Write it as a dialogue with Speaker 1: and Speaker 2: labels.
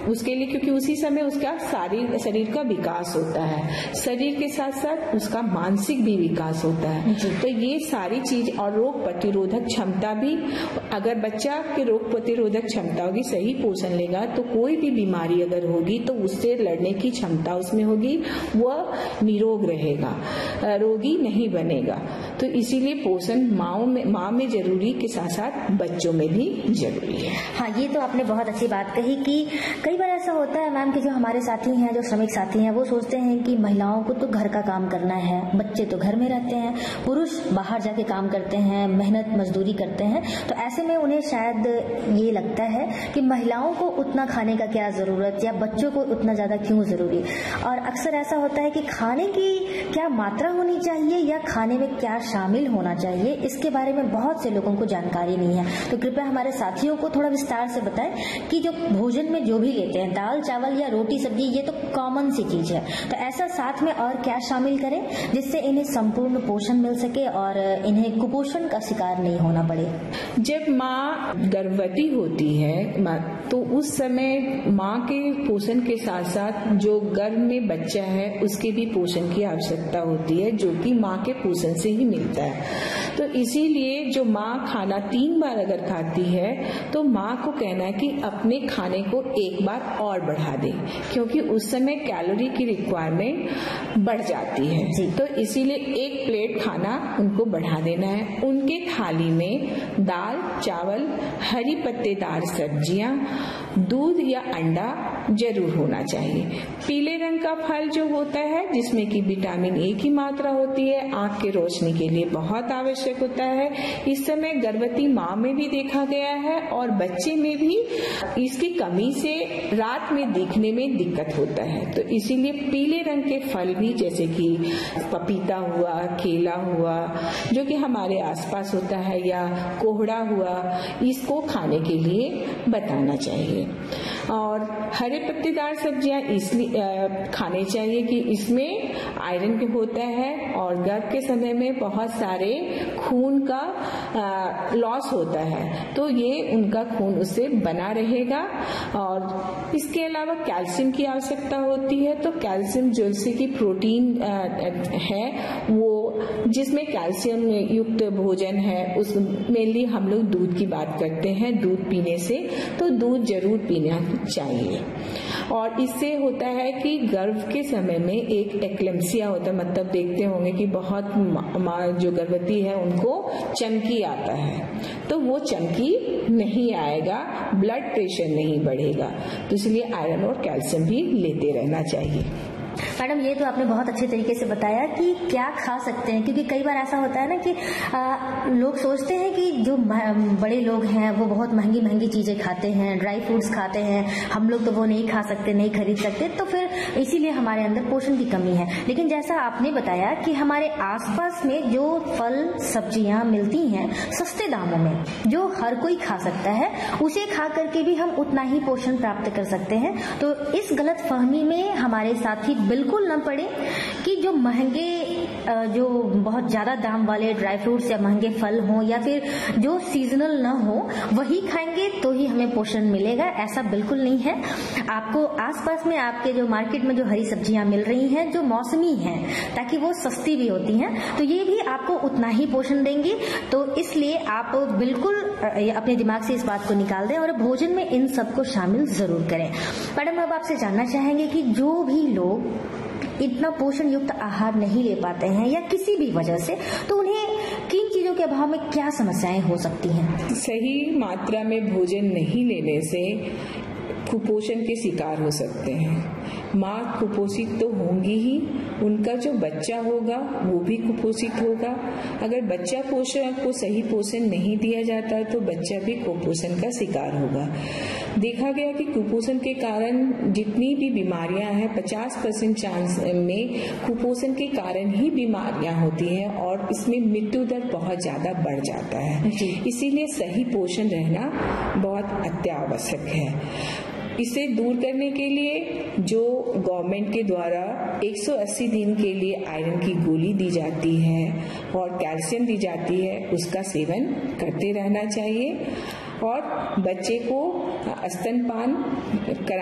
Speaker 1: उसके लिए, क्योंकि उसी समय उसका शरीर का विकास होता है, शरीर के साथ साथ उसका मानसिक भी विकास होता है। तो ये सारी चीज, और रोग प्रतिरोधक क्षमता भी, अगर बच्चा के रोग प्रतिरोधक क्षमता होगी, सही पोषण लेगा तो कोई भी बीमारी अगर होगी तो उससे लड़ने की क्षमता उसमें होगी, वह निरोग रहेगा, रोगी नहीं बनेगा। तो इसीलिए पोषण माँ में जरूरी के साथ साथ बच्चों में भी जरूरी है।
Speaker 2: हाँ, ये तो आपने बहुत अच्छी बात कही कि कई बार ऐसा होता है मैम कि जो हमारे साथी हैं, जो श्रमिक साथी हैं, वो सोचते हैं कि महिलाओं को तो घर का काम करना है, बच्चे तो घर में रहते हैं, पुरुष बाहर जाके काम करते हैं, मेहनत मजदूरी करते हैं। तो ऐसे में उन्हें शायद ये लगता है कि महिलाओं को उतना खाने का क्या जरूरत, या बच्चों को उतना ज्यादा क्यों जरूरी। और अक्सर ऐसा होता है कि खाने की क्या मात्रा होनी चाहिए या खाने में क्या शामिल होना चाहिए, इसके बारे में बहुत से लोगों को जानकारी नहीं है। तो कृपया हमारे साथियों को थोड़ा विस्तार से बताएं कि जो भोजन में जो भी लेते हैं, दाल चावल या रोटी सब्जी, ये तो कॉमन सी चीज है, तो ऐसा साथ में और क्या शामिल करें जिससे इन्हें संपूर्ण पोषण मिल सके और इन्हें कुपोषण का शिकार नहीं होना पड़े।
Speaker 1: जब माँ गर्भवती होती है तो उस समय माँ के पोषण के साथ साथ जो गर्भ में बच्चा है उसके भी पोषण की आवश्यकता होती है, जो कि माँ के पोषण से ही मिलता है। तो इसीलिए जो माँ खाना 3 बार अगर खाती है तो माँ को कहना है कि अपने खाने को 1 बार और बढ़ा दे, क्योंकि उस समय कैलोरी की रिक्वायरमेंट बढ़ जाती है। तो इसीलिए 1 प्लेट खाना उनको बढ़ा देना है। उनके थाली में दाल चावल, हरी पत्तेदार सब्जियां, दूध या अंडा जरूर होना चाहिए। पीले रंग का फल जो होता है जिसमें कि विटामिन ए की मात्रा होती है, आंख की रोशनी के लिए बहुत आवश्यक होता है। इस समय गर्भवती माँ में भी देखा गया है और बच्चे में भी इसकी कमी से रात में दिखने में दिक्कत होता है। तो इसीलिए पीले रंग के फल भी, जैसे कि पपीता हुआ, केला हुआ, जो कि हमारे आसपास होता है, या कोहड़ा हुआ, इसको खाने के लिए बताना चाहिए। और हरे पत्तेदार सब्जियां इसलिए खाने चाहिए कि इसमें आयरन होता है और गर्भ के समय में बहुत सारे खून का लॉस होता है, तो ये उनका खून उससे बना रहेगा। और इसके अलावा कैल्शियम की आवश्यकता होती है। तो कैल्शियम जैसे कि प्रोटीन है, वो जिसमें कैल्शियम युक्त भोजन है, उस मेनली हम लोग दूध की बात करते हैं। दूध पीने से, तो दूध जरूर पीना चाहिए। और इससे होता है कि गर्भ के समय में एक एक्लेम्सिया होता है, मतलब देखते होंगे कि बहुत माँ जो गर्भवती है उनको चमकी आता है, तो वो चमकी नहीं आएगा, ब्लड प्रेशर नहीं बढ़ेगा। तो इसलिए आयरन और कैल्शियम भी लेते रहना चाहिए।
Speaker 2: मैडम, ये तो आपने बहुत अच्छे तरीके से बताया कि क्या खा सकते हैं, क्योंकि कई बार ऐसा होता है ना कि लोग सोचते हैं कि जो बड़े लोग हैं वो बहुत महंगी महंगी चीजें खाते हैं, ड्राई फ्रूट्स खाते हैं, हम लोग तो वो नहीं खा सकते, नहीं खरीद सकते, तो फिर इसीलिए हमारे अंदर पोषण की कमी है। लेकिन जैसा आपने बताया कि हमारे आसपास में जो फल सब्जियां मिलती हैं सस्ते दामों में, जो हर कोई खा सकता है, उसे खा करके भी हम उतना ही पोषण प्राप्त कर सकते हैं। तो इस गलत फहमी में हमारे साथी बिल्कुल न पड़े कि जो महंगे, जो बहुत ज्यादा दाम वाले ड्राई फ्रूट्स या महंगे फल हों या फिर जो सीजनल न हो वही खाएंगे तो ही हमें पोषण मिलेगा, ऐसा बिल्कुल नहीं है। आपको आसपास में आपके जो मार्केट में जो हरी सब्जियां मिल रही हैं जो मौसमी हैं, ताकि वो सस्ती भी होती हैं, तो ये भी आपको उतना ही पोषण देंगी। तो इसलिए आप बिल्कुल अपने दिमाग से इस बात को निकाल दें और भोजन में इन सबको शामिल जरूर करें। मैडम, अब आपसे जानना चाहेंगे कि जो भी लोग इतना पोषण युक्त आहार नहीं ले पाते हैं या किसी भी वजह से, तो उन्हें किन चीजों के अभाव में क्या समस्याएं हो सकती हैं?
Speaker 1: सही मात्रा में भोजन नहीं लेने से कुपोषण के शिकार हो सकते हैं। माँ कुपोषित तो होंगी ही, उनका जो बच्चा होगा वो भी कुपोषित होगा। अगर बच्चा पोषण को सही पोषण नहीं दिया जाता तो बच्चा भी कुपोषण का शिकार होगा। देखा गया कि कुपोषण के कारण जितनी भी बीमारियां हैं 50% चांस में कुपोषण के कारण ही बीमारियां होती हैं और इसमें मृत्यु दर बहुत ज्यादा बढ़ जाता है। इसीलिए सही पोषण रहना बहुत अत्यावश्यक है। इसे दूर करने के लिए जो गवर्नमेंट के द्वारा 180 दिन के लिए आयरन की गोली दी जाती है और कैल्शियम दी जाती है, उसका सेवन करते रहना चाहिए और बच्चे को स्तनपान